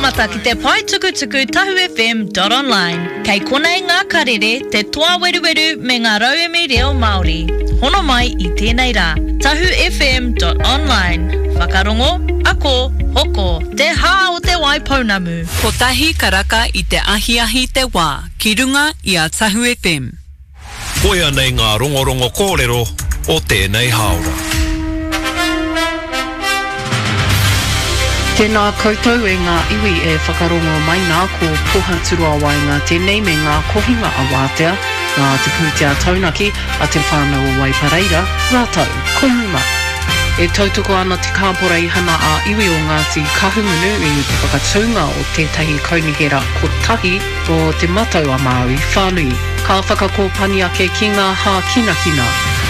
whakamata ki te Pai Tukutuku Tahu FM.online. Kei konei ngā karere, te toa weruweru me ngā rauemi reo Māori. Hono mai I tēnei rā. Tahu FM.online. Whakarongo, ako, hoko, te hā o te waipounamu. Ko tahi karaka I te ahi te wā, ki runga I a Tahu FM. Koia nei ngā rongorongo kōrero o tēnei haora. Tēnā koutou e ngā iwi e whakarongo mai nā ko poha turua wainga tēnei me ngā kohinga a wātea, ngā te pūtea taunaki a te whānau o Waipareira, rātau, kumuma. E tautoko ana te kāpora I hana a iwi o Ngāti Kahungunu I te whakatunga o tētahi kaunihera kotahi o te matau a Māori whānui. Ka whakakōpani ake ki ngā hā kinakina.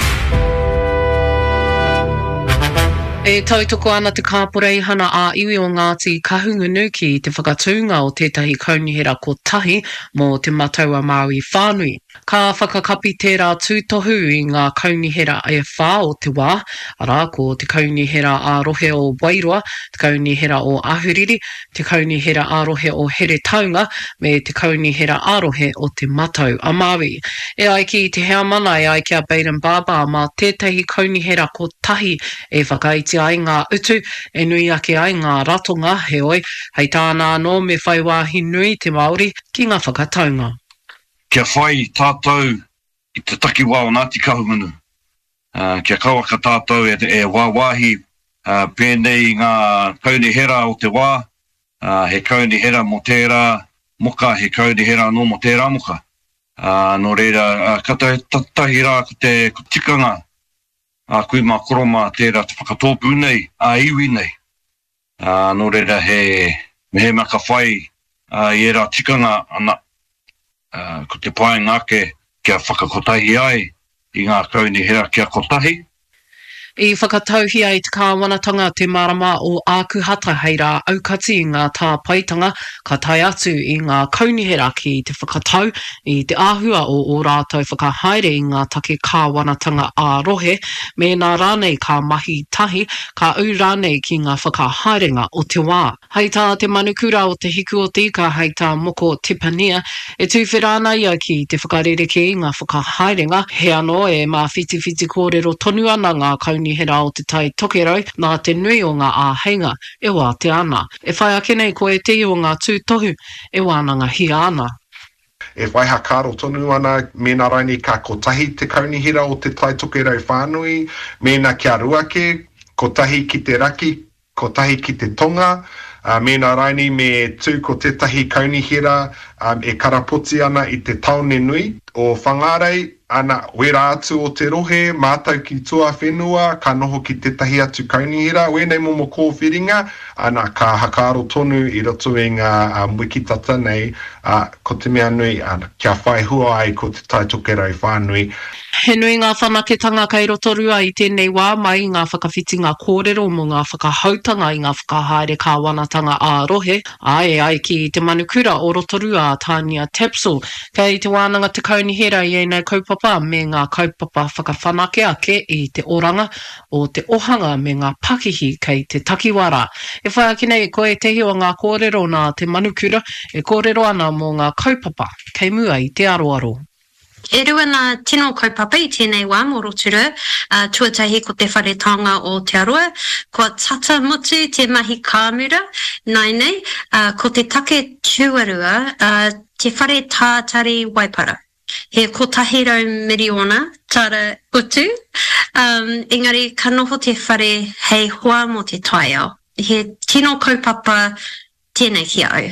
E tautoko ana te kāpora I hana a iwi o Ngāti Kahungunu ki te whakatunga o tētahi kaunihera kotahi mō te matau a Māori whānui. Ka whakakapi tērā tūtohu I ngā kaunihera e whā o te wā, arā ko te kaunihera ārohe o Wairua, te kaunihera o Ahuriri, te kaunihera ārohe o Here Taunga, me te kaunihera ārohe o te matau a Māori. E ai ki te hea mana e ai kia Baden Baba mā tētahi kaunihera kotahi e whakaiti ai ngā utu, e nui ake ai ngā ratonga, he oi, hei tāna anō me whai wāhi nui te Māori ki ngā whakataunga. Kia whai tātou I te takiwā o Ngāti Kahungunu. Kia kaua ka tātou e wāwahi pēnei ngā kaunihera o te wā, he kaunihera mo tērā moka, he kaunihera no mo tērā moka. Nō reira, kata tahi rā ko te tikanga, kui mā koroma tērā te whakatōpu nei, a iwi nei. Nō reira, he maka whai I rā tikanga ana, ko te pai ngāke kia whakakotahi ai I ngā kaunihera kia kotahi. I whakatauhi ai te kāwanatanga te marama o Ākuhata hei rā aukati I ngā tāpaitanga ka tai atu I ngā kaunihera ki te whakatau I te āhua o rātou whakahaere I ngā take kāwanatanga ārohe me nā rānei ka mahi tahi ka au rānei ki ngā whakahaerenga o te wā. Hei tā te manukura o te hiku o tika hei tā moko tipania e tūwhirāna ia ki te whakarereke I ngā whakahaerenga he anō e mā whiti kōrero tonu ana ngā kaunihera o te tai tokerau nā te nui o ngā āheinga e wā te ana. E whai ake nei ko e te o ngā tūtohu e wānanga hi ana. E waiha kāro tonu ana mēnā raini ka kotahi te kaunihera o te tai tokerau whānui, mēnā kia ruake, kotahi ki te raki, kotahi ki te tonga, mēnā raini me tū ko tētahi kaunihera e karapoti ana I te taone nui o whangarei, ana wera atu o te rohe, mātau ki tua whenua, ka noho ki tētahi atu kaunihera, wēnei momo kōwhiringa, ana ka hakaro tonu I roto I ngā wikitata nei, ko te mea nui, kia whai hua ai ko te tai tokerau whānui. He nui ngā whanaketanga kei rotorua I tēnei wā mai ngā whakawhiti ngā kōrero mo ngā whakahautanga I ngā whakahaere kāwanatanga ārohe, ai ki te manukura o rotorua a Tania Tapsell, kei te wānanga te kaunihera I nei kaupapa me ngā kaupapa whakawhanake ake I te oranga o te ohanga me ngā pakihi kei te takiwara. E whai ake nei koe tehi o ngā kōrero nā te manukura e kōrero ana mo ngā kaupapa kei mua I te aroaro. E rua nā tino kaupapa I tēnei wā mō Rotorua, tuatahi ko te wharetanga o te aroa, kua tata motu te mahi kāmura, nei, ko te take tuarua, te whare tātari Waipara. He kotahi rau miriona, tara utu, engari ka noho te whare hei hoa mo te taiao. He tino kaupapa tēnei ki au.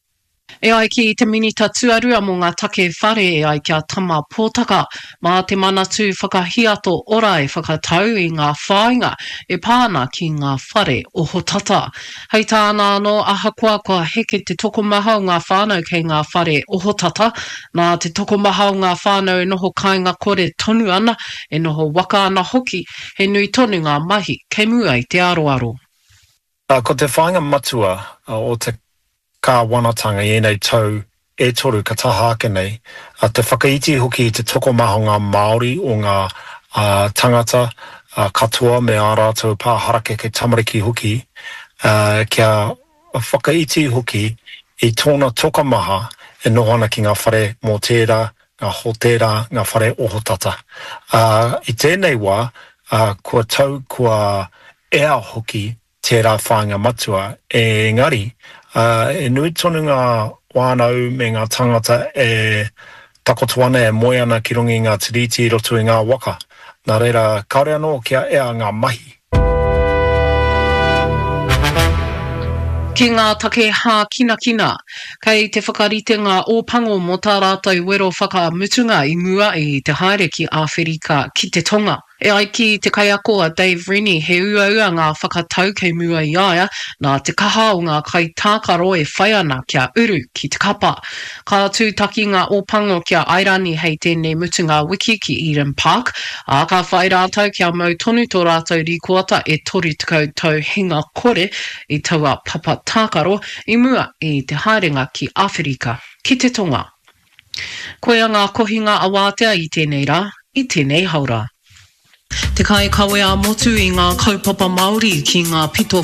E ai ki te minita tuarua mo ngā take whare e ai kia tama pōtaka mā te manatu whakahiato ora e whakatau I ngā whāinga e pāna ki ngā whare o hotata. Hei tāna anō ahakoa kua heke te tokomaha o ngā whānau kei ngā whare o hotata, nā te tokomaha o ngā whānau noho kāinga kore tonu ana e noho waka ana hoki he nui tonu ngā mahi kei mua I te aroaro. Ko te whāinga matua o te ka wanatanga I nei tau e toru ka taha ake nei, te whakaiti hoki I te tokomaha o ngā Māori o ngā tangata katoa me ā rātou pāharake ke tamariki hoki, kia whakaiti hoki I tōna tokamaha e nohana ki ngā whare mō tērā, ngā hotera, ngā whare ohotata. I tēnei wā, kua tau kua ea hoki tērā whāinga matua e ngari, e nui tonu ngā wānau me ngā tangata e takotuana e moe ana ki rongi ngā tiriti roto I ngā waka. Nā reira, kaore anō kia ea ngā mahi. Ki ngā take hā kina, kei te whakarite ngā ōpango mō tā rātou wero whakamutunga I mua I te haere ki Āwherika ki te tonga. E ai ki te kaiakoa Dave Rennie he ua ngā whakatau kei mua I aia, nā te kaha o ngā kai tākaro e whai ana kia uru ki te kapa. Ka tūtaki ngā ōpango kia airani hei tēnei mutunga wiki ki Eden Park, a ka whai rātou kia mau tonu tō rātou rīkoata e tori tukau tau hinga kore I taua papa tākaro I mua I te haerenga ki Āwherika ki te tonga. Koe a ngā kohinga a wātea I tēnei rā, I tēnei haura. Te kai kawe a motu I ngā kaupapa Māori ki ngā pito